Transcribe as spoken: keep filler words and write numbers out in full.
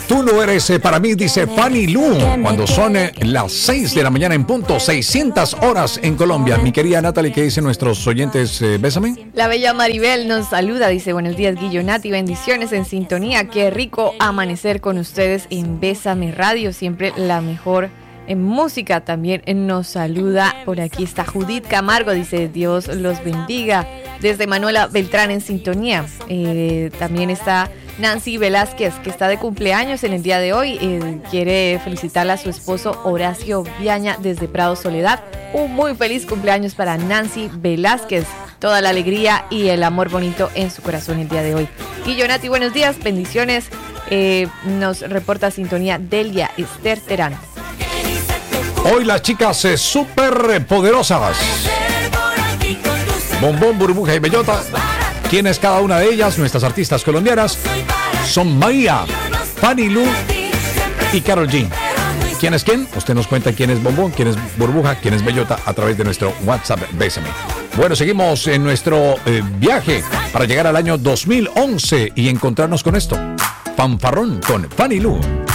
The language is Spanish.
Tú no eres eh, para mí, dice Fanny Lu, cuando son eh, las seis de la mañana en punto, seiscientas horas en Colombia. Mi querida Natalie, ¿qué dicen nuestros oyentes? Eh, Bésame. La bella Maribel nos saluda, dice, buenos días, Guillo, Nati, bendiciones en sintonía. Qué rico amanecer con ustedes en Bésame Radio, siempre la mejor en música. También nos saluda, por aquí está Judith Camargo, dice, Dios los bendiga. Desde Manuela Beltrán en sintonía. Eh, también está Nancy Velázquez, que está de cumpleaños en el día de hoy. Eh, quiere felicitarle a su esposo Horacio Viaña desde Prado Soledad. Un muy feliz cumpleaños para Nancy Velázquez. Toda la alegría y el amor bonito en su corazón el día de hoy. Guillo, Nati, buenos días, bendiciones. Eh, nos reporta sintonía Delia Esther Terán. Hoy las chicas eh, súper poderosas. Bombón, Burbuja y Bellota. ¿Quién es cada una de ellas? Nuestras artistas colombianas son Maía, Fanny Lu y Karol G. ¿Quién es quién? Usted nos cuenta quién es Bombón, quién es Burbuja, quién es Bellota a través de nuestro WhatsApp. Bésame. Bueno, seguimos en nuestro eh, viaje para llegar al año dos mil once y encontrarnos con esto. Fanfarrón con Fanny Lu.